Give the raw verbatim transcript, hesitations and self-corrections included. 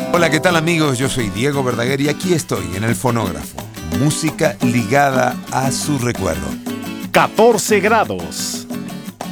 Hola, ¿qué tal amigos? Yo soy Diego Verdaguer y aquí estoy en el fonógrafo. Música ligada a su recuerdo. catorce grados.